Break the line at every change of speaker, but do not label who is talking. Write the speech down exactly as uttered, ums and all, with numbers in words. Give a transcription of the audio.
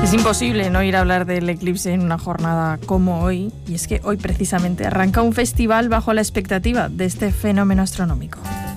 Es imposible no ir a hablar del eclipse en una jornada como hoy, y es que hoy precisamente arranca un festival bajo la expectativa de este fenómeno astronómico.